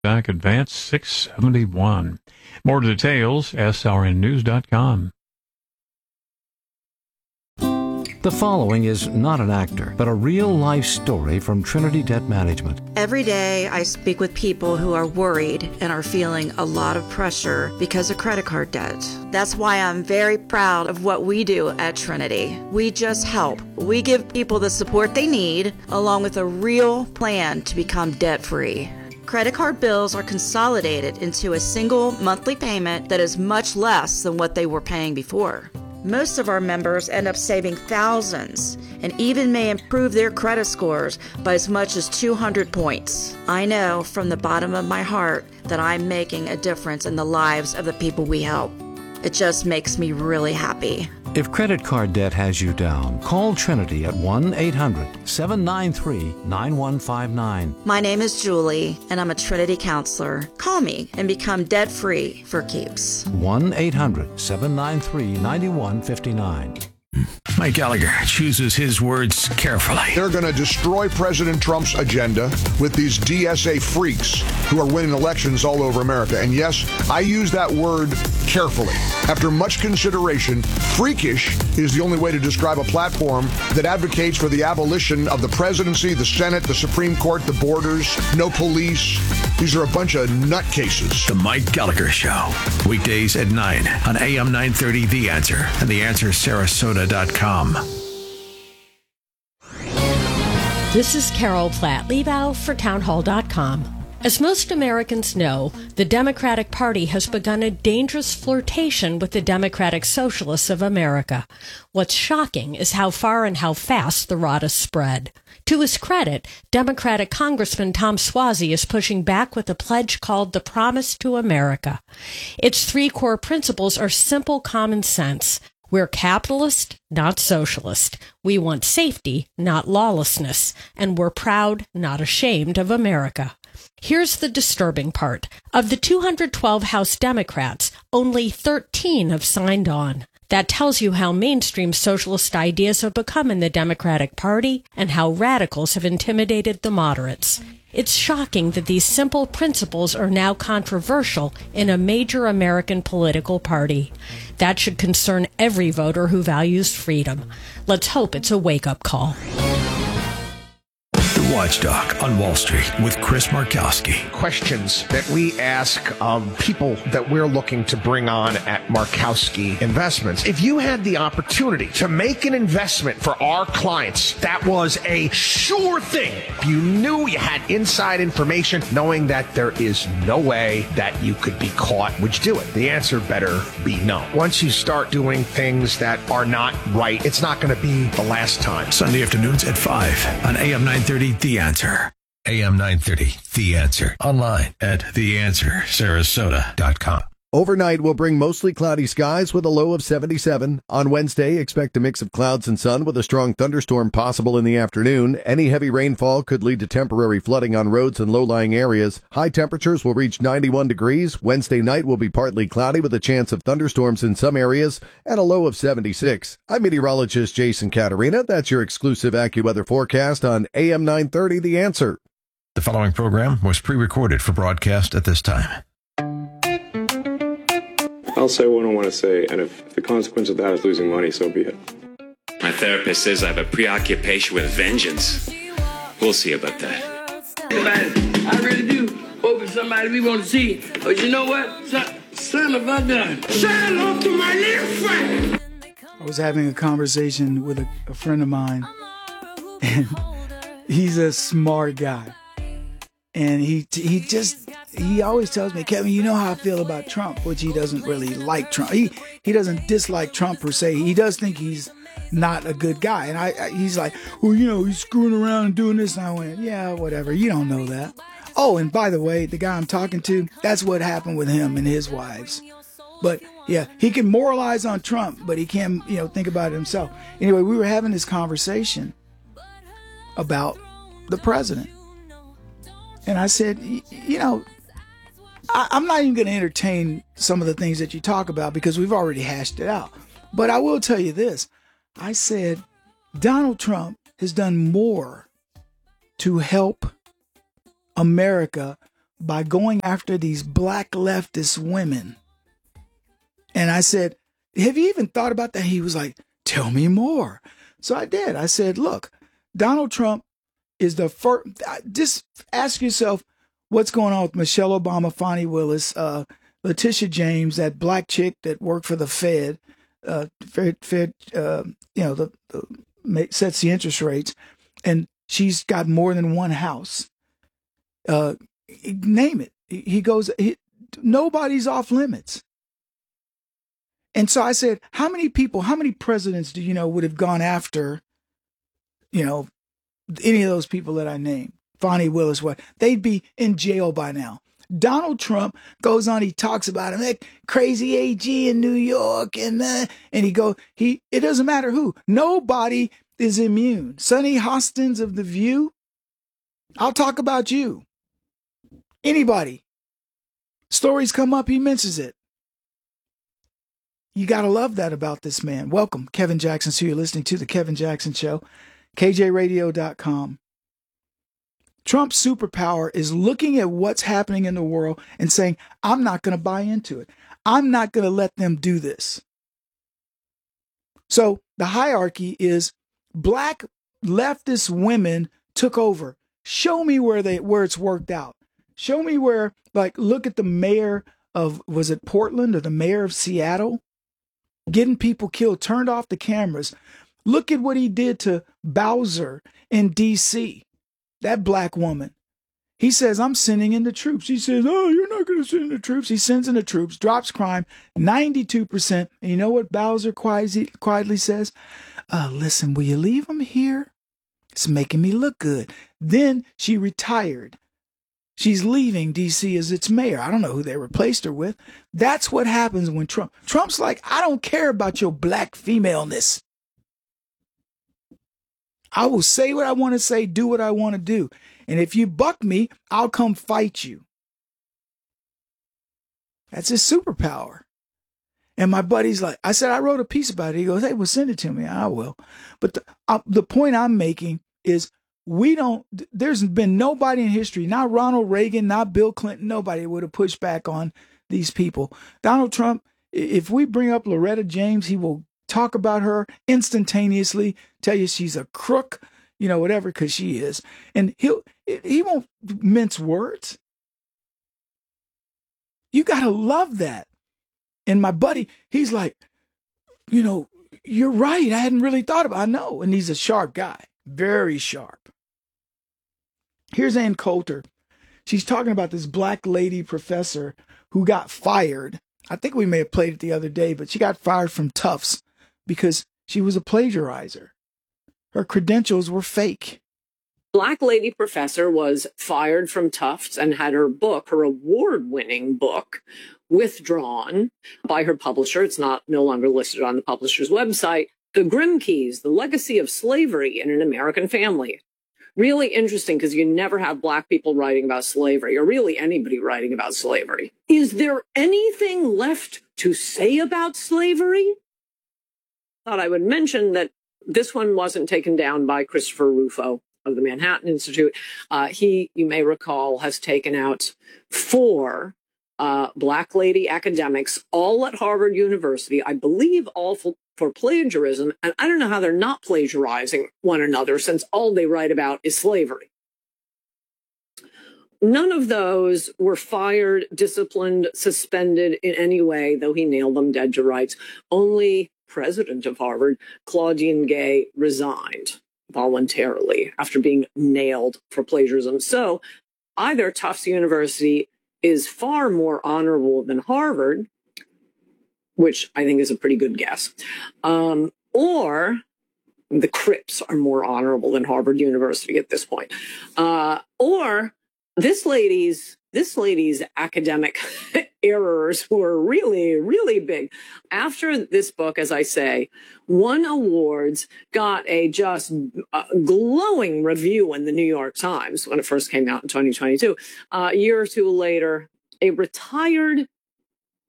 Back Advance 671. More details, srnnews.com. The following is not an actor, but a real-life story from Trinity Debt Management. Every day I speak with people who are worried and are feeling a lot of pressure because of credit card debt. That's why I'm very proud of what we do at Trinity. We just help. We give people the support they need, along with a real plan to become debt-free. Credit card bills are consolidated into a single monthly payment that is much less than what they were paying before. Most of our members end up saving thousands and even may improve their credit scores by as much as 200 points. I know from the bottom of my heart that I'm making a difference in the lives of the people we help. It just makes me really happy. If credit card debt has you down, call Trinity at 1-800-793-9159. My name is Julie, and I'm a Trinity counselor. Call me and become debt-free for keeps. 1-800-793-9159. Mike Gallagher chooses his words carefully. They're going to destroy President Trump's agenda with these DSA freaks who are winning elections all over America. And yes, I use that word carefully. After much consideration, freakish is the only way to describe a platform that advocates for the abolition of the presidency, the Senate, the Supreme Court, the borders, no police. These are a bunch of nutcases. The Mike Gallagher Show. Weekdays at 9 on AM 930 The Answer and TheAnswerSarasota.com. This is Carol Platt-Liebau for Townhall.com. As most Americans know, the Democratic Party has begun a dangerous flirtation with the Democratic Socialists of America. What's shocking is how far and how fast the rot has spread. To his credit, Democratic Congressman Tom Suozzi is pushing back with a pledge called the Promise to America. Its three core principles are simple common sense. We're capitalist, not socialist. We want safety, not lawlessness. And we're proud, not ashamed of America. Here's the disturbing part. Of the 212 House Democrats, only 13 have signed on. That tells you how mainstream socialist ideas have become in the Democratic Party and how radicals have intimidated the moderates. It's shocking that these simple principles are now controversial in a major American political party. That should concern every voter who values freedom. Let's hope it's a wake-up call. The Watchdog on Wall Street with Chris Markowski. Questions that we ask of people that we're looking to bring on at Markowski Investments. If you had the opportunity to make an investment for our clients, that was a sure thing. If you knew you had inside information, knowing that there is no way that you could be caught, would you do it? The answer better be no. Once you start doing things that are not right, it's not going to be the last time. Sunday afternoons at 5 on AM 930 The Answer. AM 930 The Answer. Online at TheAnswerSarasota.com. Overnight will bring mostly cloudy skies with a low of 77. On Wednesday, expect a mix of clouds and sun with a strong thunderstorm possible in the afternoon. Any heavy rainfall could lead to temporary flooding on roads and low-lying areas. High temperatures will reach 91 degrees. Wednesday night will be partly cloudy with a chance of thunderstorms in some areas and a low of 76. I'm meteorologist Jason Caterina. That's your exclusive AccuWeather forecast on AM 930 The Answer. The following program was pre-recorded for broadcast at this time. I'll say what I want to say, and if the consequence of that is losing money, so be it. My therapist says I have a preoccupation with vengeance. We'll see about that. I really do hope it's somebody we want to see. But you know what? Son of a gun. Shout out to my little friend. I was having a conversation with a friend of mine, and he's a smart guy. And he always tells me, Kevin, you know how I feel about Trump, which he doesn't really like Trump. He doesn't dislike Trump per se. He does think he's not a good guy. And he's like, well, you know, he's screwing around and doing this. And I went, yeah, whatever. You don't know that. Oh, and by the way, the guy I'm talking to, that's what happened with him and his wives. But yeah, he can moralize on Trump, but he can't, think about it himself. Anyway, we were having this conversation about the president. And I said, I'm not even going to entertain some of the things that you talk about because we've already hashed it out. But I will tell you this. I said, Donald Trump has done more to help America by going after these black leftist women. And I said, have you even thought about that? He was like, tell me more. So I did. I said, look, Donald Trump is the first. Just ask yourself what's going on with Michelle Obama, Fonnie Willis, Letitia James, that black chick that worked for the Fed, sets the interest rates, and she's got more than one house. Name it. He goes, nobody's off limits. And so I said, how many presidents do you know would have gone after, any of those people that I named? Fonnie Willis, what? They'd be in jail by now. Donald Trump goes on, he talks about him, that crazy AG in New York, and it doesn't matter who. Nobody is immune. Sonny Hostins of The View, I'll talk about you. Anybody. Stories come up, he mentions it. You got to love that about this man. Welcome, Kevin Jackson. So you're listening to The Kevin Jackson Show, KJRadio.com. Trump's superpower is looking at what's happening in the world and saying, I'm not going to buy into it. I'm not going to let them do this. So the hierarchy is black leftist women took over. Show me where it's worked out. Show me where, look at the mayor of, was it Portland, or the mayor of Seattle? Getting people killed, turned off the cameras. Look at what he did to Bowser in D.C., that black woman. He says, I'm sending in the troops. He says, oh, you're not going to send in the troops. He sends in the troops, drops crime, 92%. And you know what Bowser quietly says? Listen, will you leave them here? It's making me look good. Then she retired. She's leaving D.C. as its mayor. I don't know who they replaced her with. That's what happens when Trump's like, I don't care about your black femaleness. I will say what I want to say, do what I want to do. And if you buck me, I'll come fight you. That's his superpower. And my buddy's like, I said, I wrote a piece about it. He goes, hey, well, send it to me. I will. But the point I'm making is there's been nobody in history, not Ronald Reagan, not Bill Clinton, nobody would have pushed back on these people. Donald Trump, if we bring up Loretta James, he will talk about her instantaneously, tell you she's a crook, whatever, because she is. And he won't mince words. You got to love that. And my buddy, he's like, you're right. I hadn't really thought about it. I know. And he's a sharp guy, very sharp. Here's Ann Coulter. She's talking about this black lady professor who got fired. I think we may have played it the other day, but she got fired from Tufts because she was a plagiarizer. Her credentials were fake. Black lady professor was fired from Tufts and had her award-winning book, withdrawn by her publisher. It's no longer listed on the publisher's website. The Grimkeys, The Legacy of Slavery in an American Family. Really interesting, because you never have black people writing about slavery, or really anybody writing about slavery. Is there anything left to say about slavery? Thought I would mention that this one wasn't taken down by Christopher Rufo of the Manhattan Institute. He, you may recall, has taken out 4 black lady academics, all at Harvard University, I believe all for plagiarism. And I don't know how they're not plagiarizing one another, since all they write about is slavery. None of those were fired, disciplined, suspended in any way, though he nailed them dead to rights. Only president of Harvard, Claudine Gay, resigned voluntarily after being nailed for plagiarism. So either Tufts University is far more honorable than Harvard, which I think is a pretty good guess, or the Crips are more honorable than Harvard University at this point, or this lady's academic errors were really, really big. After this book, as I say, won awards, got a just glowing review in the New York Times when it first came out in 2022. A year or two later, a retired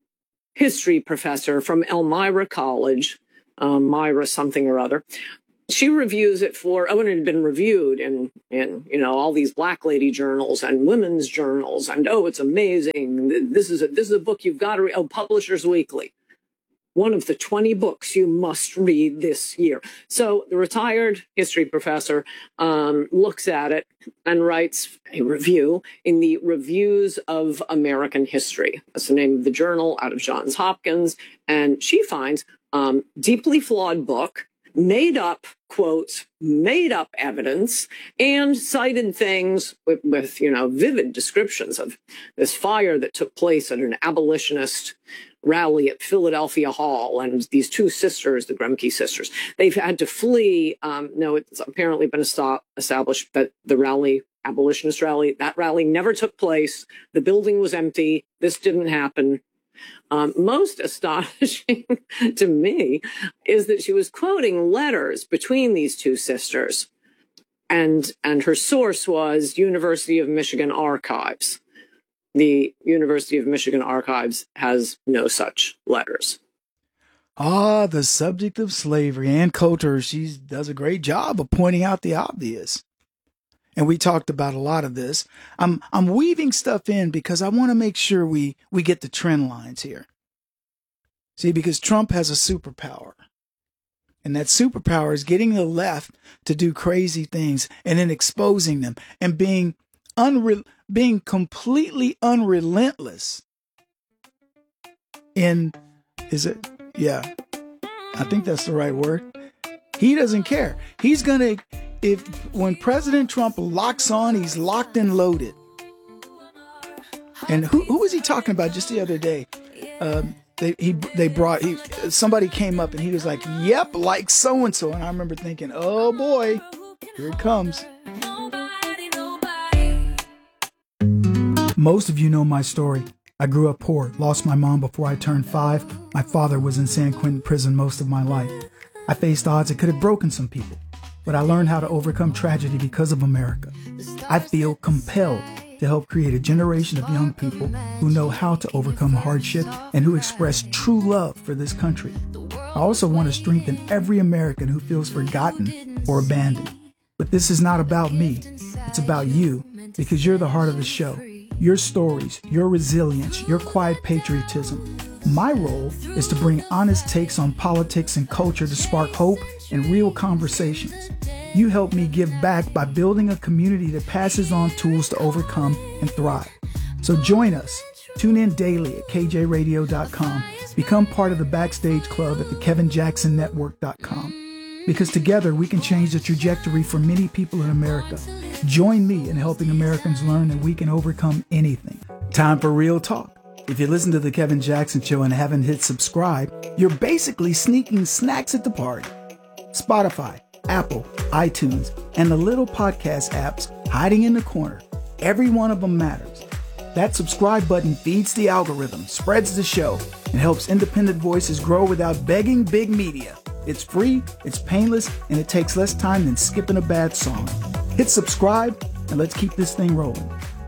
history professor from Elmira College, Myra something or other, she reviews it for, it had been reviewed in all these black lady journals and women's journals. And, it's amazing. This is a book you've got to read. Publishers Weekly. One of the 20 books you must read this year. So the retired history professor looks at it and writes a review in the Reviews of American History. That's the name of the journal, out of Johns Hopkins. And she finds deeply flawed book, made up quotes, made up evidence, and cited things with vivid descriptions of this fire that took place at an abolitionist rally at Philadelphia Hall, and these two sisters, the Gremke sisters, they've had to flee. It's apparently been established that the rally, abolitionist rally, that rally never took place. The building was empty. This didn't happen. Most astonishing to me is that she was quoting letters between these two sisters, and her source was University of Michigan Archives. The University of Michigan Archives has no such letters. The subject of slavery. Ann Coulter, she does a great job of pointing out the obvious. And we talked about a lot of this. I'm weaving stuff in because I want to make sure we get the trend lines here. See, because Trump has a superpower. And that superpower is getting the left to do crazy things and then exposing them and being completely unrelentless in, I think that's the right word. He doesn't care. He's going to, when President Trump locks on, he's locked and loaded. And who was he talking about just the other day? Somebody came up and he was like, yep, like so-and-so. And I remember thinking, oh boy, here it comes. Most of you know my story. I grew up poor, lost my mom before I turned 5. My father was in San Quentin prison most of my life. I faced odds that could have broken some people, but I learned how to overcome tragedy because of America. I feel compelled to help create a generation of young people who know how to overcome hardship and who express true love for this country. I also want to strengthen every American who feels forgotten or abandoned. But this is not about me. It's about you, because you're the heart of the show. Your stories, your resilience, your quiet patriotism. My role is to bring honest takes on politics and culture to spark hope and real conversations. You help me give back by building a community that passes on tools to overcome and thrive. So join us. Tune in daily at kjradio.com. Become part of the Backstage Club at thekevinjacksonnetwork.com. Because together we can change the trajectory for many people in America. Join me in helping Americans learn that we can overcome anything. Time for real talk. If you listen to The Kevin Jackson Show and haven't hit subscribe, you're basically sneaking snacks at the party. Spotify, Apple, iTunes, and the little podcast apps hiding in the corner. Every one of them matters. That subscribe button feeds the algorithm, spreads the show, and helps independent voices grow without begging big media. It's free, it's painless, and it takes less time than skipping a bad song. Hit subscribe, and let's keep this thing rolling.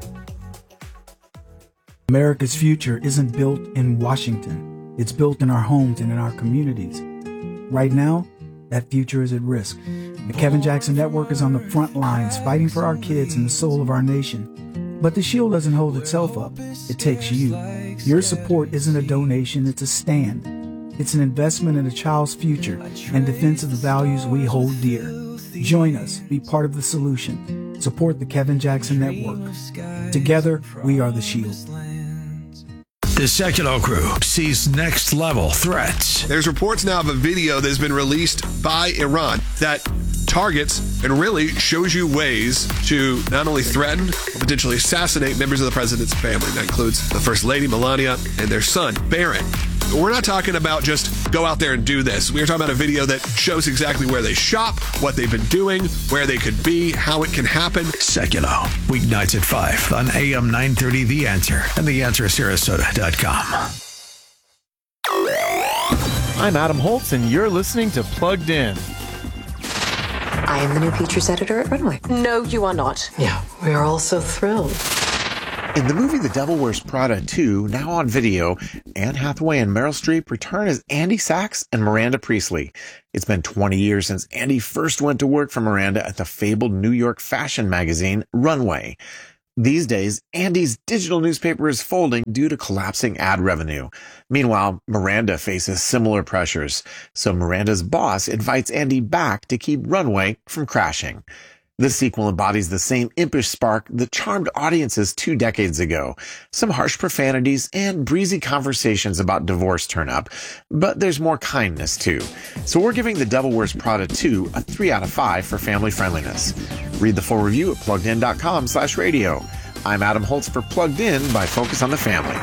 America's future isn't built in Washington. It's built in our homes and in our communities. Right now, that future is at risk. The Kevin Jackson Network is on the front lines fighting for our kids and the soul of our nation. But the shield doesn't hold itself up. It takes you. Your support isn't a donation, it's a stand. It's an investment in a child's future and defense of the values we hold dear. Join us. Be part of the solution. Support the Kevin Jackson Network. Together, we are the shield. The Secular Crew sees next-level threats. There's reports now of a video that has been released by Iran that targets and really shows you ways to not only threaten but potentially assassinate members of the president's family. That includes the First Lady, Melania, and their son, Barron. We're not talking about just go out there and do this. We're talking about a video that shows exactly where they shop, what they've been doing, where they could be, how it can happen. Secular, weeknights at 5 on AM 930 The Answer and TheAnswerSarasota.com. I'm Adam Holtz, and you're listening to Plugged In. I am the new features editor at Runway. No, you are not. Yeah, we are all so thrilled. In the movie The Devil Wears Prada 2, now on video, Anne Hathaway and Meryl Streep return as Andy Sachs and Miranda Priestley. It's been 20 years since Andy first went to work for Miranda at the fabled New York fashion magazine Runway. These days, Andy's digital newspaper is folding due to collapsing ad revenue. Meanwhile, Miranda faces similar pressures, so Miranda's boss invites Andy back to keep Runway from crashing. This sequel embodies the same impish spark that charmed audiences 2 decades ago. Some harsh profanities and breezy conversations about divorce turn up, but there's more kindness too. So we're giving The Devil Wears Prada 2 a 3 out of 5 for family friendliness. Read the full review at PluggedIn.com/radio. I'm Adam Holtz for Plugged In by Focus on the Family.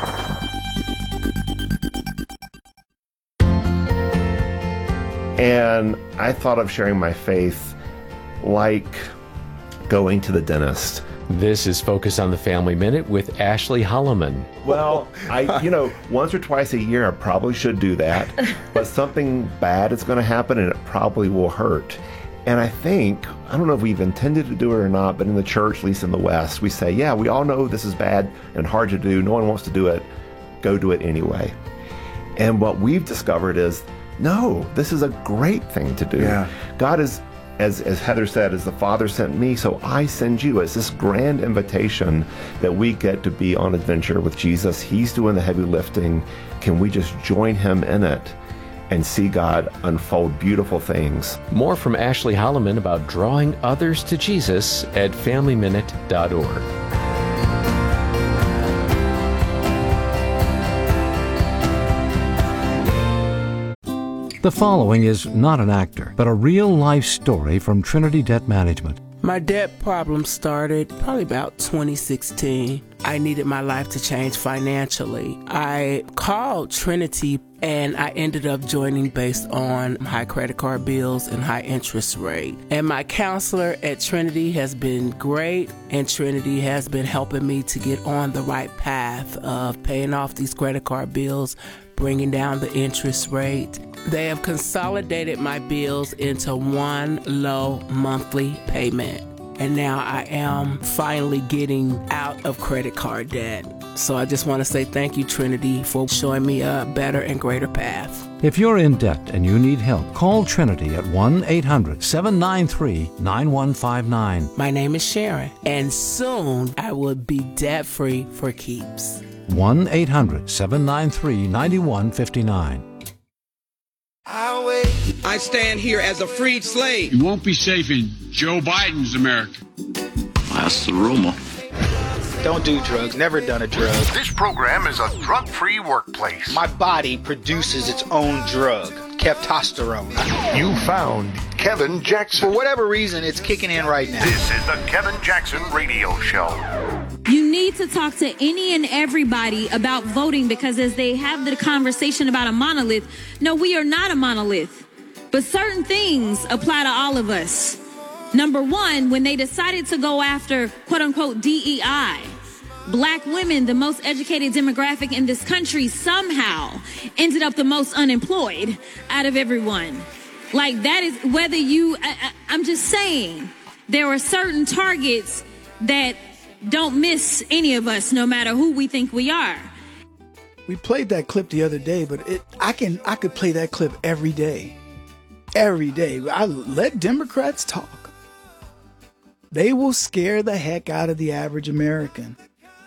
And I thought of sharing my faith like going to the dentist. This is Focus on the Family Minute with Ashley Holloman. Well, once or twice a year I probably should do that, but something bad is going to happen and it probably will hurt. And I don't know if we've intended to do it or not, but in the church, at least in the West, we say, yeah, we all know this is bad and hard to do. No one wants to do it. Go do it anyway. And what we've discovered is, no, this is a great thing to do. Yeah. God is, as Heather said, as the Father sent me, so I send you. It's this grand invitation that we get to be on adventure with Jesus. He's doing the heavy lifting. Can we just join him in it and see God unfold beautiful things? More from Ashley Holloman about drawing others to Jesus at FamilyMinute.org. The following is not an actor, but a real-life story from Trinity Debt Management. My debt problem started probably about 2016. I needed my life to change financially. I called Trinity and I ended up joining based on high credit card bills and high interest rate. And my counselor at Trinity has been great, and Trinity has been helping me to get on the right path of paying off these credit card bills, bringing down the interest rate. They have consolidated my bills into one low monthly payment. And now I am finally getting out of credit card debt. So I just want to say thank you, Trinity, for showing me a better and greater path. If you're in debt and you need help, call Trinity at 1-800-793-9159. My name is Sharon, and soon I will be debt-free for keeps. 1-800-793-9159. I stand here as a freed slave. You won't be safe in Joe Biden's America. That's the rumor. Don't do drugs. Never done a drug. This program is a drug-free workplace. My body produces its own drug, testosterone. You found Kevin Jackson. For whatever reason, it's kicking in right now. This is the Kevin Jackson Radio Show. You need to talk to any and everybody about voting, because as they have the conversation about a monolith, no, we are not a monolith. But certain things apply to all of us. Number one, when they decided to go after quote-unquote DEI, Black women, the most educated demographic in this country, somehow ended up the most unemployed out of everyone. Like, that is whether you, I'm just saying, there are certain targets that don't miss any of us, no matter who we think we are. We played that clip the other day, but I could play that clip every day. Every day. I let Democrats talk. They will scare the heck out of the average American.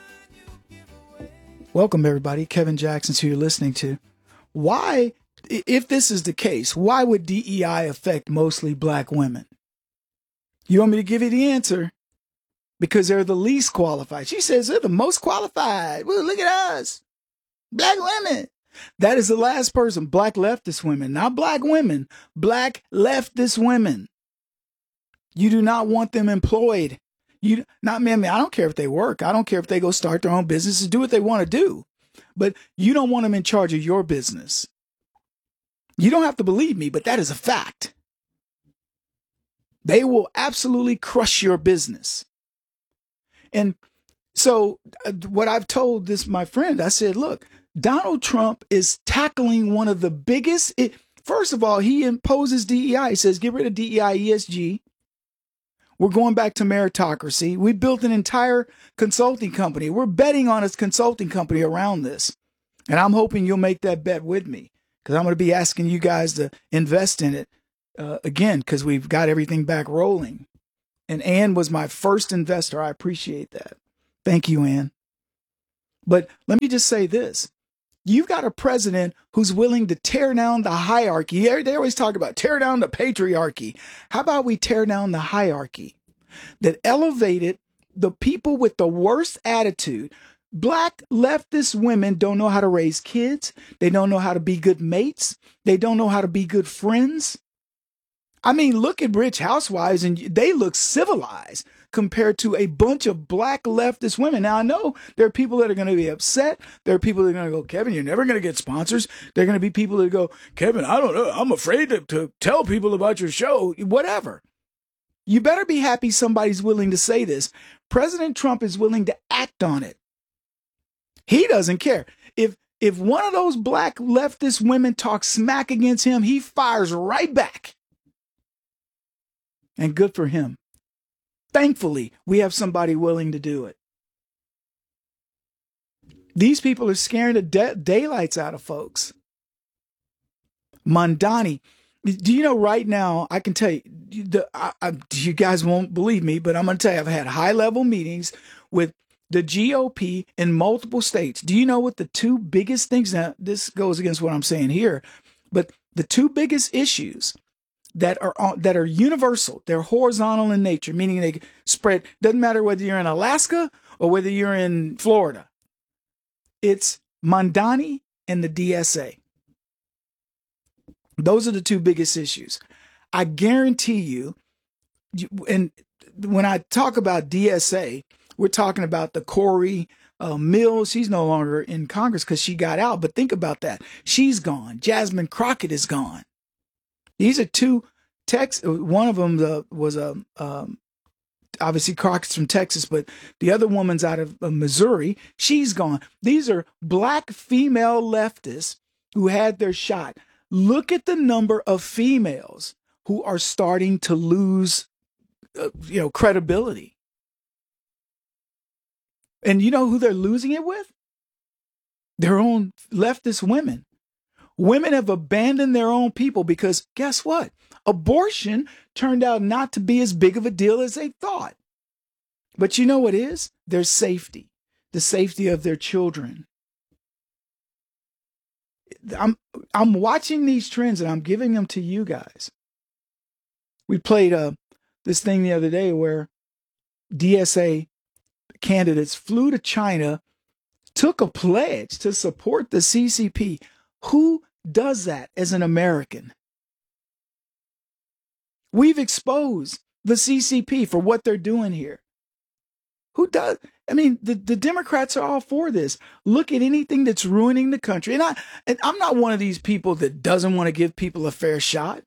Welcome, everybody. Kevin Jackson's who you're listening to. Why, if this is the case, why would DEI affect mostly Black women? You want me to give you the answer? Because they're the least qualified. She says they're the most qualified. Well, look at us. Black women. That is the last person. Black leftist women, not Black women. Black leftist women. You do not want them employed. I don't care if they work. I don't care if they go start their own businesses, do what they want to do. But you don't want them in charge of your business. You don't have to believe me, but that is a fact. They will absolutely crush your business. And so what I've told my friend, I said, look, Donald Trump is tackling one of the biggest. First of all, he imposes DEI. He says, get rid of DEI, ESG. We're going back to meritocracy. We built an entire consulting company. We're betting on a consulting company around this. And I'm hoping you'll make that bet with me, because I'm going to be asking you guys to invest in it again, because we've got everything back rolling. And Ann was my first investor. I appreciate that. Thank you, Ann. But let me just say this. You've got a president who's willing to tear down the hierarchy. They always talk about tear down the patriarchy. How about we tear down the hierarchy that elevated the people with the worst attitude? Black leftist women don't know how to raise kids. They don't know how to be good mates. They don't know how to be good friends. I mean, look at Rich Housewives, and they look civilized compared to a bunch of black leftist women. Now, I know there are people that are going to be upset. There are people that are going to go, Kevin, you're never going to get sponsors. There are going to be people that go, Kevin, I don't know. I'm afraid to tell people about your show, whatever. You better be happy somebody's willing to say this. President Trump is willing to act on it. He doesn't care. If one of those black leftist women talks smack against him, he fires right back. And good for him. Thankfully, we have somebody willing to do it. These people are scaring the daylights out of folks. Mamdani, do you know right now, I can tell you, you guys won't believe me, but I'm going to tell you, I've had high-level meetings with the GOP in multiple states. Do you know what the two biggest things, now this goes against what I'm saying here, but the two biggest issues that are universal, they're horizontal in nature, meaning they spread, doesn't matter whether you're in Alaska or whether you're in Florida. It's Mamdani and the DSA. Those are the two biggest issues. I guarantee you, and when I talk about DSA, we're talking about the Corey Mills. She's no longer in Congress because she got out. But think about that. She's gone. Jasmine Crockett is gone. These are two one of them was obviously Crockett's from Texas, but the other woman's out of Missouri. She's gone. These are black female leftists who had their shot. Look at the number of females who are starting to lose, credibility. And you know who they're losing it with? Their own leftist women. Women have abandoned their own people because guess what? Abortion turned out not to be as big of a deal as they thought. But you know what is? Their safety, the safety of their children. I'm watching these trends and I'm giving them to you guys. We played this thing the other day where DSA candidates flew to China, took a pledge to support the CCP. Who does that as an American? We've exposed the CCP for what they're doing here. Who does? I mean, the Democrats are all for this. Look at anything that's ruining the country. And I'm not one of these people that doesn't want to give people a fair shot.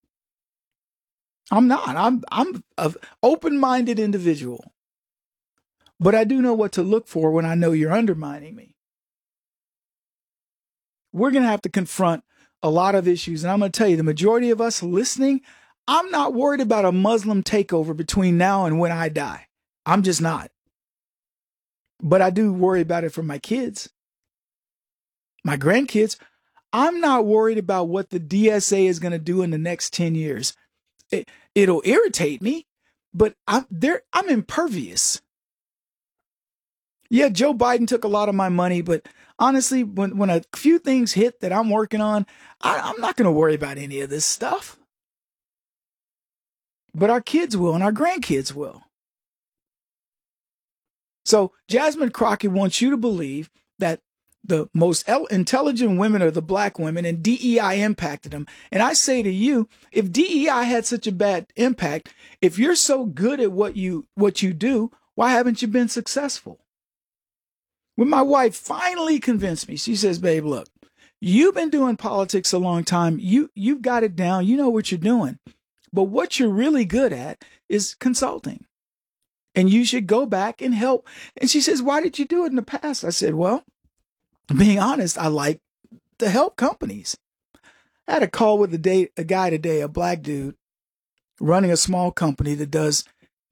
I'm not. I'm an open-minded individual. But I do know what to look for when I know you're undermining me. We're going to have to confront a lot of issues. And I'm going to tell you, the majority of us listening, I'm not worried about a Muslim takeover between now and when I die. I'm just not. But I do worry about it for my kids, my grandkids. I'm not worried about what the DSA is going to do in the next 10 years. It'll irritate me, but I'm impervious. Yeah, Joe Biden took a lot of my money, but honestly, when a few things hit that I'm working on, I'm not going to worry about any of this stuff. But our kids will and our grandkids will. So Jasmine Crockett wants you to believe that the most intelligent women are the black women and DEI impacted them. And I say to you, if DEI had such a bad impact, if you're so good at what you do, why haven't you been successful? When my wife finally convinced me, she says, babe, look, you've been doing politics a long time. You've got it down. You know what you're doing. But what you're really good at is consulting. And you should go back and help. And she says, why did you do it in the past? I said, well, being honest, I like to help companies. I had a call with a guy today, a black dude, running a small company that does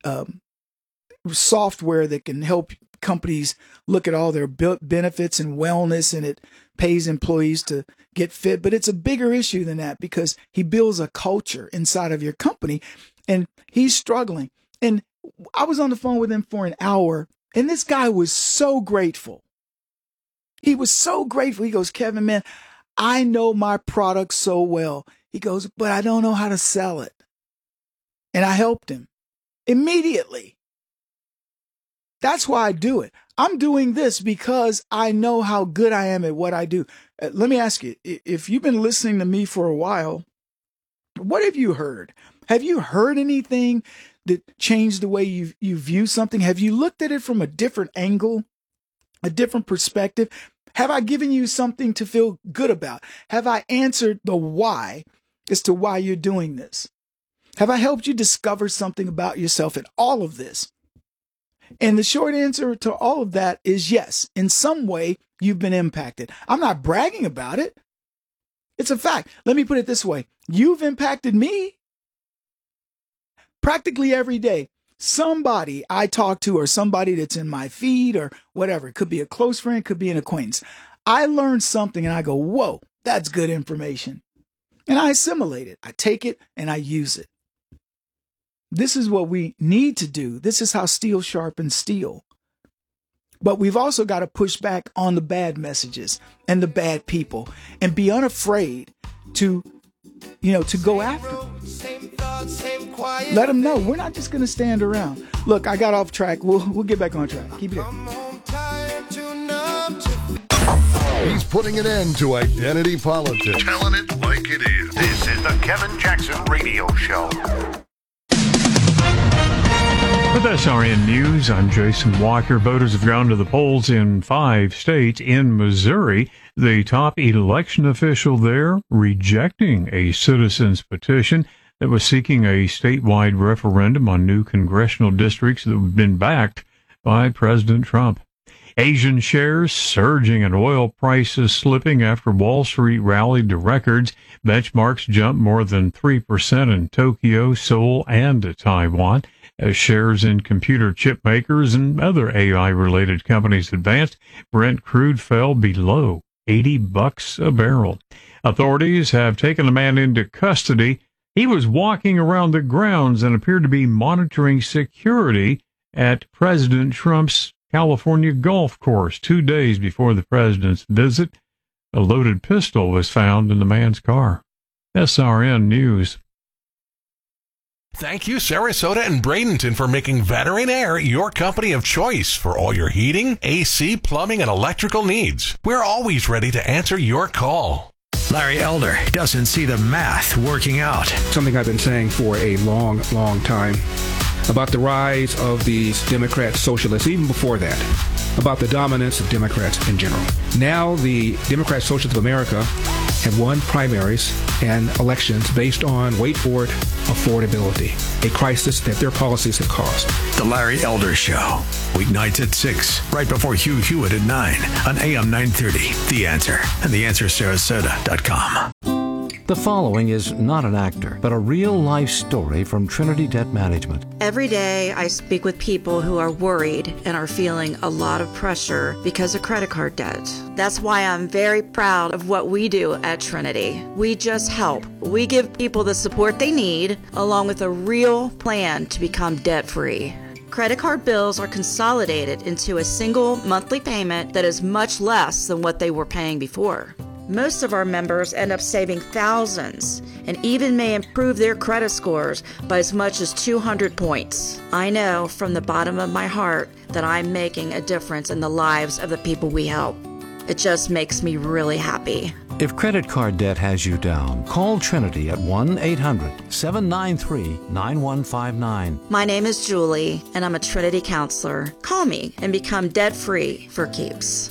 software that can help companies look at all their benefits and wellness, and it pays employees to get fit. But it's a bigger issue than that, because he builds a culture inside of your company, and he's struggling. And I was on the phone with him for an hour, and this guy was so grateful. He was so grateful. He goes, Kevin, man, I know my product so well. He goes, but I don't know how to sell it. And I helped him immediately. That's why I do it. I'm doing this because I know how good I am at what I do. Let me ask you, if you've been listening to me for a while, what have you heard? Have you heard anything that changed the way you view something? Have you looked at it from a different angle, a different perspective? Have I given you something to feel good about? Have I answered the why as to why you're doing this? Have I helped you discover something about yourself in all of this? And the short answer to all of that is yes. In some way, you've been impacted. I'm not bragging about it. It's a fact. Let me put it this way. You've impacted me. Practically every day, somebody I talk to, or somebody that's in my feed or whatever, it could be a close friend, could be an acquaintance. I learn something and I go, whoa, that's good information. And I assimilate it. I take it and I use it. This is what we need to do. This is how steel sharpens steel. But we've also got to push back on the bad messages and the bad people, and be unafraid to go after them. Let them know we're not just going to stand around. Look, I got off track. We'll get back on track. Keep it there. He's putting an end to identity politics. Telling it like it is. This is the Kevin Jackson Radio Show. With SRN News, I'm Jason Walker. Voters have gone to the polls in 5 states. In Missouri, the top election official there rejecting a citizen's petition that was seeking a statewide referendum on new congressional districts that have been backed by President Trump. Asian shares surging and oil prices slipping after Wall Street rallied to records. Benchmarks jumped more than 3% in Tokyo, Seoul, and Taiwan. As shares in computer chip makers and other AI-related companies advanced, Brent crude fell below $80 a barrel. Authorities have taken a man into custody. He was walking around the grounds and appeared to be monitoring security at President Trump's California golf course 2 days before the president's visit. A loaded pistol was found in the man's car. SRN News. Thank you, Sarasota and Bradenton, for making Veteran Air your company of choice for all your heating, AC, plumbing, and electrical needs. We're always ready to answer your call. Larry Elder doesn't see the math working out. Something I've been saying for a long, long time about the rise of these Democrat socialists, even before that, about the dominance of Democrats in general. Now the Democrat Socialists of America have won primaries and elections based on, wait for it, affordability, a crisis that their policies have caused. The Larry Elder Show, weeknights at 6, right before Hugh Hewitt at 9 on AM 930. The Answer and theanswersarasota.com. The following is not an actor, but a real-life story from Trinity Debt Management. Every day I speak with people who are worried and are feeling a lot of pressure because of credit card debt. That's why I'm very proud of what we do at Trinity. We just help. We give people the support they need, along with a real plan to become debt-free. Credit card bills are consolidated into a single monthly payment that is much less than what they were paying before. Most of our members end up saving thousands and even may improve their credit scores by as much as 200 points. I know from the bottom of my heart that I'm making a difference in the lives of the people we help. It just makes me really happy. If credit card debt has you down, call Trinity at 1-800-793-9159. My name is Julie, and I'm a Trinity counselor. Call me and become debt-free for keeps.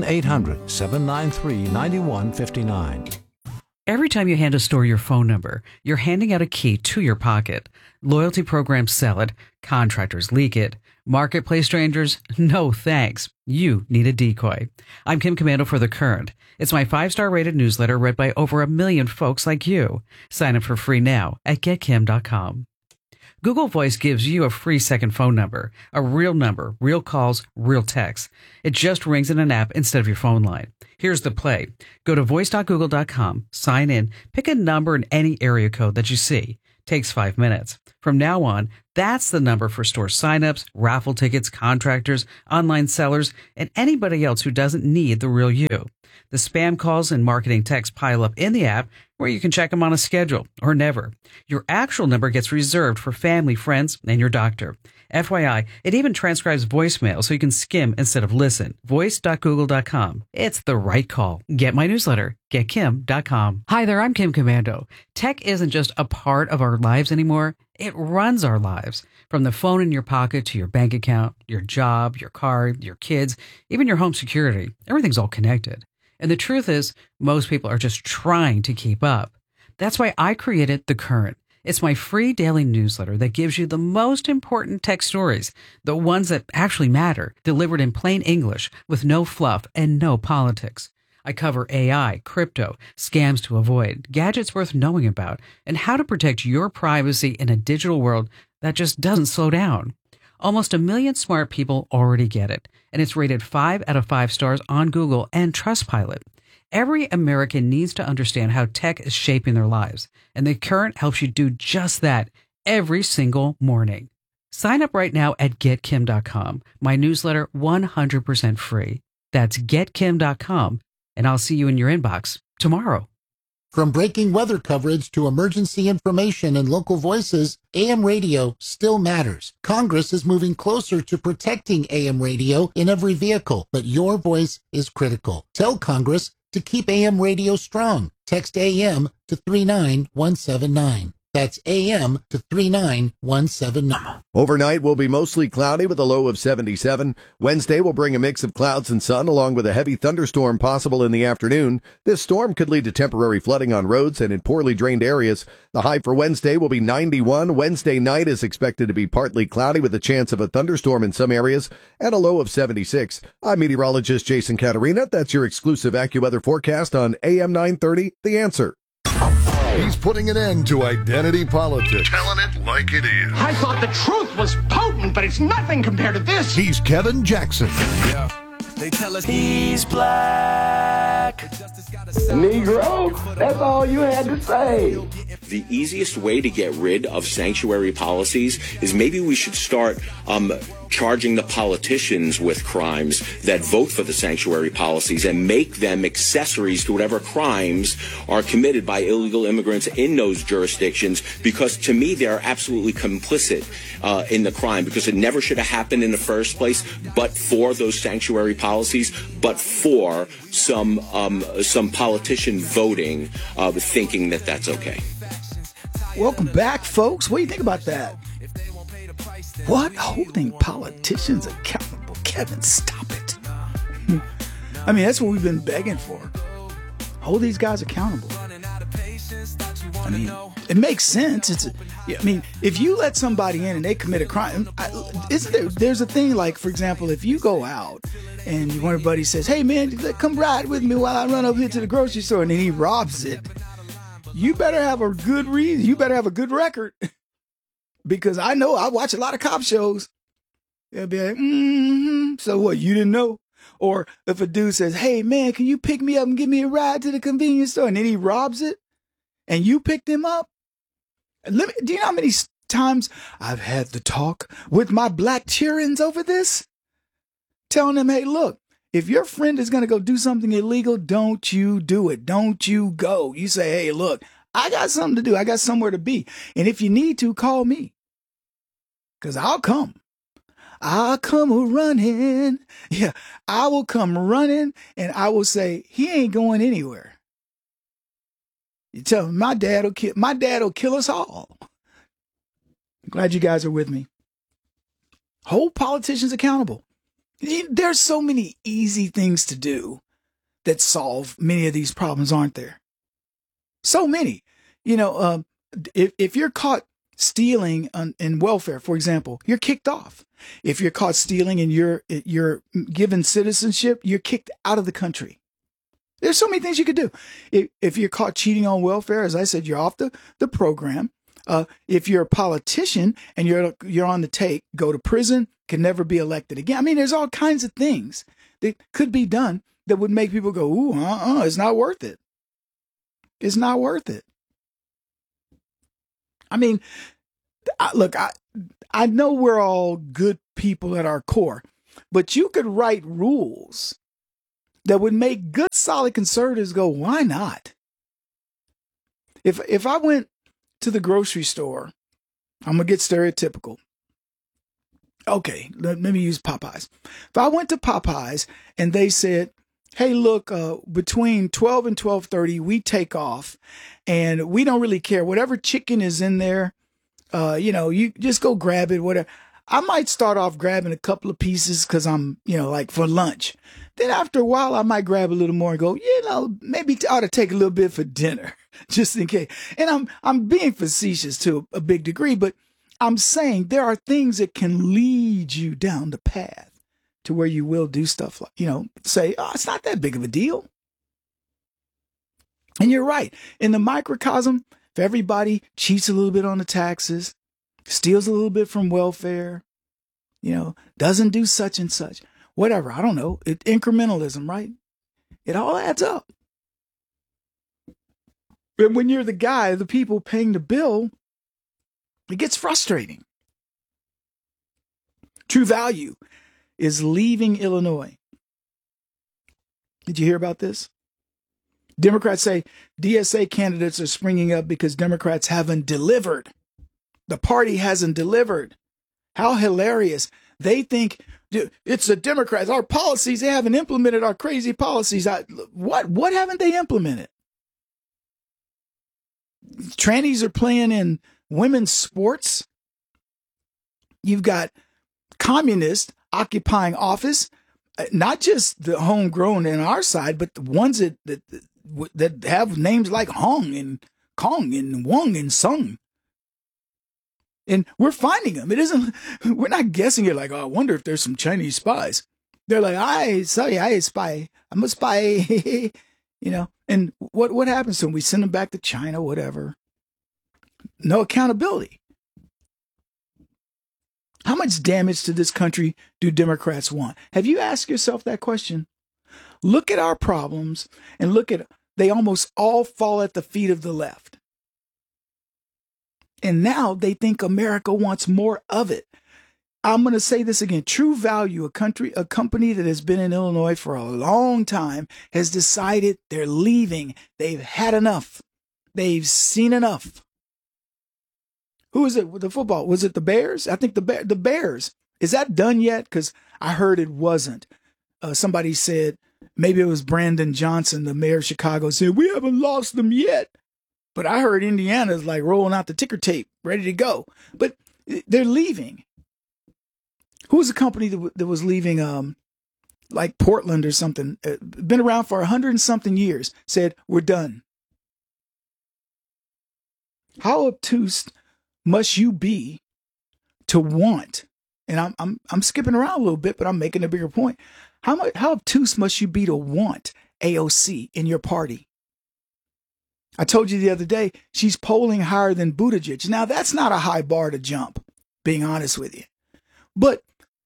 1-800-793-9159. Every time you hand a store your phone number, you're handing out a key to your pocket. Loyalty programs sell it. Contractors leak it. Marketplace strangers, no thanks. You need a decoy. I'm Kim Commando for The Current. It's my 5-star rated newsletter read by over 1 million folks like you. Sign up for free now at getkim.com. Google Voice gives you a free second phone number, a real number, real calls, real texts. It just rings in an app instead of your phone line. Here's the play. Go to voice.google.com, sign in, pick a number in any area code that you see. Takes 5 minutes. From now on, that's the number for store signups, raffle tickets, contractors, online sellers, and anybody else who doesn't need the real you. The spam calls and marketing texts pile up in the app where you can check them on a schedule or never. Your actual number gets reserved for family, friends, and your doctor. FYI, it even transcribes voicemail so you can skim instead of listen. Voice.google.com. It's the right call. Get my newsletter. GetKim.com. Hi there, I'm Kim Commando. Tech isn't just a part of our lives anymore. It runs our lives. From the phone in your pocket to your bank account, your job, your car, your kids, even your home security. Everything's all connected. And the truth is, most people are just trying to keep up. That's why I created The Current. It's my free daily newsletter that gives you the most important tech stories, the ones that actually matter, delivered in plain English with no fluff and no politics. I cover AI, crypto, scams to avoid, gadgets worth knowing about, and how to protect your privacy in a digital world that just doesn't slow down. Almost 1 million smart people already get it, and it's rated 5 out of 5 stars on Google and Trustpilot. Every American needs to understand how tech is shaping their lives, and The Current helps you do just that every single morning. Sign up right now at GetKim.com. My newsletter 100% free. That's GetKim.com, and I'll see you in your inbox tomorrow. From breaking weather coverage to emergency information and local voices, AM radio still matters. Congress is moving closer to protecting AM radio in every vehicle, but your voice is critical. Tell Congress to keep AM radio strong. Text AM to 39179. That's AM to 39179. Overnight will be mostly cloudy with a low of 77. Wednesday will bring a mix of clouds and sun along with a heavy thunderstorm possible in the afternoon. This storm could lead to temporary flooding on roads and in poorly drained areas. The high for Wednesday will be 91. Wednesday night is expected to be partly cloudy with a chance of a thunderstorm in some areas and a low of 76. I'm meteorologist Jason Caterina. That's your exclusive AccuWeather forecast on AM 930, The Answer. He's putting an end to identity politics. Telling it like it is. I thought the truth was potent, but it's nothing compared to this. He's Kevin Jackson. Yeah. They tell us he's black. Negro, that's all you had to say. The easiest way to get rid of sanctuary policies is maybe we should start charging the politicians with crimes that vote for the sanctuary policies and make them accessories to whatever crimes are committed by illegal immigrants in those jurisdictions, because to me they're absolutely complicit in the crime, because it never should have happened in the first place but for those sanctuary policies, but for some politician voting thinking that that's okay. Welcome back, folks. What do you think about that? What? Holding politicians accountable? Kevin, stop it. I mean, that's what we've been begging for. Hold these guys accountable. I mean, it makes sense. I mean, if you let somebody in and they commit a crime, there's a thing like, for example, if you go out and one of your buddies says, hey, man, come ride with me while I run over here to the grocery store, and then he robs it, you better have a good reason. You better have a good record. Because I know I watch a lot of cop shows. They'll be like, so what, you didn't know? Or if a dude says, hey, man, can you pick me up and give me a ride to the convenience store? And then he robs it and you picked him up. Do you know how many times I've had to talk with my black cheerins over this? Telling them, hey, look, if your friend is going to go do something illegal, don't you do it. Don't you go. You say, hey, look, I got something to do. I got somewhere to be. And if you need to, call me. Because I'll come. I'll come running. Yeah, I will come running and I will say, he ain't going anywhere. You tell him, my dad will kill us all. I'm glad you guys are with me. Hold politicians accountable. There's so many easy things to do that solve many of these problems, aren't there? So many. You know, if you're caught stealing in welfare, for example, you're kicked off. If you're caught stealing and you're given citizenship, you're kicked out of the country. There's so many things you could do. If you're caught cheating on welfare, as I said, you're off the program. If you're a politician and you're on the take, go to prison, can never be elected again. I mean, there's all kinds of things that could be done that would make people go, ooh, it's not worth it. It's not worth it. I mean, look, I know we're all good people at our core, but you could write rules that would make good, solid conservatives go, why not? If I went to the grocery store, I'm going to get stereotypical. Okay, let me use Popeyes. If I went to Popeyes and they said, hey, look, between 12 and 12:30, we take off and we don't really care. Whatever chicken is in there, you just go grab it, whatever. I might start off grabbing a couple of pieces because I'm, like for lunch. Then after a while, I might grab a little more and go, maybe I ought to take a little bit for dinner, just in case. And I'm being facetious to a big degree, but I'm saying there are things that can lead you down the path to where you will do stuff like, say, it's not that big of a deal. And you're right. In the microcosm, if everybody cheats a little bit on the taxes, steals a little bit from welfare, doesn't do such and such, whatever, I don't know, incrementalism, right? It all adds up. And when you're the people paying the bill, it gets frustrating. True Value is leaving Illinois. Did you hear about this? Democrats say DSA candidates are springing up because Democrats haven't delivered. The party hasn't delivered. How hilarious. They think it's the Democrats, our policies, they haven't implemented our crazy policies. What haven't they implemented? Trannies are playing in women's sports. You've got communists occupying office, not just the homegrown in our side, but the ones that have names like Hong and Kong and Wong and Sung. And we're finding them. We're not guessing it like, I wonder if there's some Chinese spies. They're like, I spy. I'm a spy. And what happens to them? We send them back to China, whatever. No accountability. How much damage to this country do Democrats want? Have you asked yourself that question? Look at our problems and they almost all fall at the feet of the left. And now they think America wants more of it. I'm going to say this again. True Value, a company that has been in Illinois for a long time, has decided they're leaving. They've had enough. They've seen enough. Who is it with the football? Was it the Bears? I think the Bears. Is that done yet? Because I heard it wasn't. Somebody said, maybe it was Brandon Johnson, the mayor of Chicago, said, we haven't lost them yet. But I heard Indiana's like rolling out the ticker tape, ready to go. But they're leaving. Who was the company that was leaving, like Portland or something? Been around for 100 and something years. Said, we're done. How obtuse must you be to want? And I'm skipping around a little bit, but I'm making a bigger point. How obtuse must you be to want AOC in your party? I told you the other day, she's polling higher than Buttigieg. Now, that's not a high bar to jump, being honest with you. But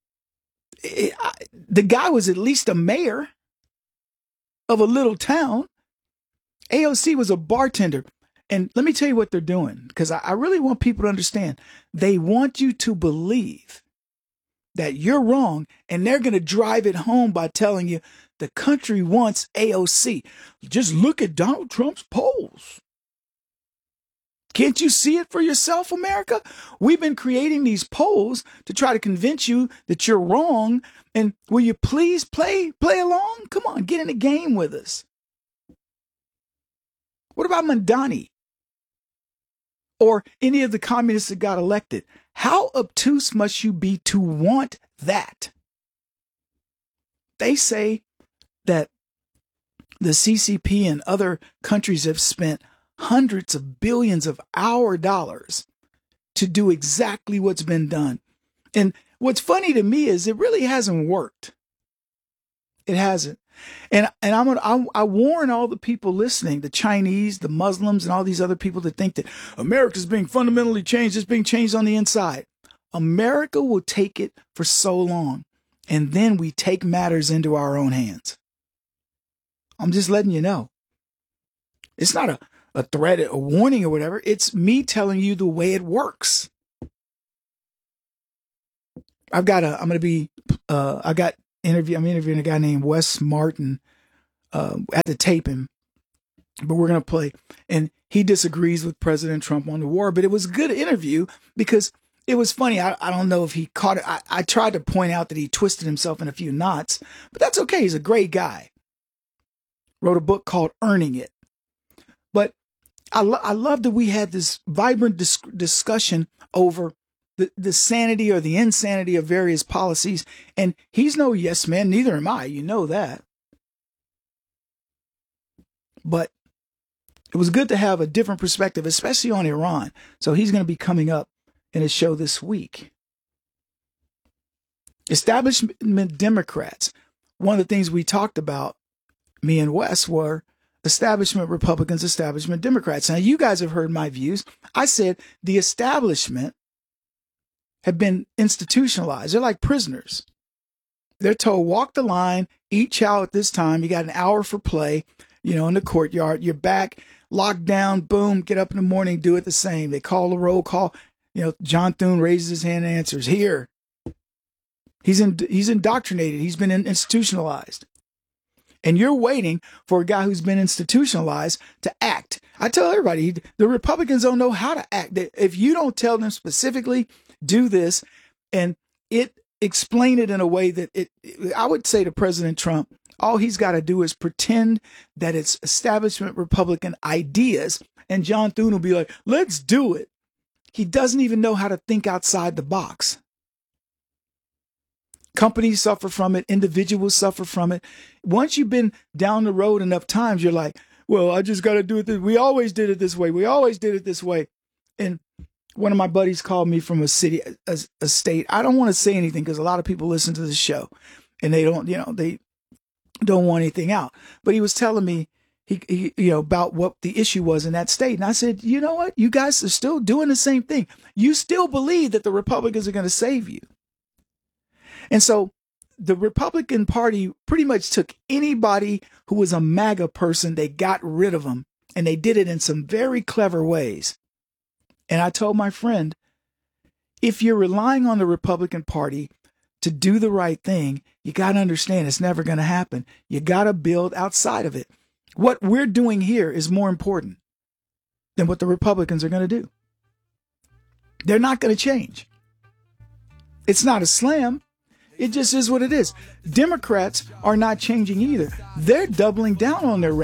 the guy was at least a mayor of a little town. AOC was a bartender. And let me tell you what they're doing, because I really want people to understand. They want you to believe that you're wrong, and they're going to drive it home by telling you the country wants AOC. Just look at Donald Trump's polls. Can't you see it for yourself, America? We've been creating these polls to try to convince you that you're wrong. And will you please play along? Come on, get in the game with us. What about Mamdani? Or any of the communists that got elected? How obtuse must you be to want that? They say that the CCP and other countries have spent hundreds of billions of our dollars to do exactly what's been done. And what's funny to me is it really hasn't worked. It hasn't. And I warn all the people listening, the Chinese, the Muslims, and all these other people that think that America's being fundamentally changed, it's being changed on the inside. America will take it for so long, and then we take matters into our own hands. I'm just letting you know. It's not a threat, a warning or whatever. It's me telling you the way it works. I'm interviewing a guy named Wes Martin. I had to tape him, but we're going to play. And he disagrees with President Trump on the war, but it was a good interview because it was funny. I don't know if he caught it. I tried to point out that he twisted himself in a few knots, but that's okay. He's a great guy. Wrote a book called Earning It. But I love that we had this vibrant discussion over the sanity or the insanity of various policies. And he's no yes man, neither am I. You know that. But it was good to have a different perspective, especially on Iran. So he's going to be coming up in his show this week. Establishment Democrats. One of the things we talked about, me and Wes, were establishment Republicans, establishment Democrats. Now, you guys have heard my views. I said the establishment have been institutionalized. They're like prisoners. They're told, walk the line, eat chow at this time. You got an hour for play, in the courtyard. You're back, locked down, boom, get up in the morning, do it the same. They call the roll call. John Thune raises his hand and answers, here. He's indoctrinated. He's been institutionalized. And you're waiting for a guy who's been institutionalized to act. I tell everybody, the Republicans don't know how to act. If you don't tell them specifically, do this, and explain it in a way that I would say to President Trump, all he's got to do is pretend that it's establishment Republican ideas, and John Thune will be like, let's do it. He doesn't even know how to think outside the box. Companies suffer from it. Individuals suffer from it. Once you've been down the road enough times, you're like, well, I just got to do it. We always did it this way. We always did it this way. And one of my buddies called me from a city, a state. I don't want to say anything because a lot of people listen to the show and they don't, they don't want anything out. But he was telling me he about what the issue was in that state. And I said, you know what? You guys are still doing the same thing. You still believe that the Republicans are going to save you. And so the Republican Party pretty much took anybody who was a MAGA person, they got rid of them, and they did it in some very clever ways. And I told my friend, if you're relying on the Republican Party to do the right thing, you got to understand it's never going to happen. You got to build outside of it. What we're doing here is more important than what the Republicans are going to do. They're not going to change. It's not a slam. It just is what it is. Democrats are not changing either. They're doubling down on their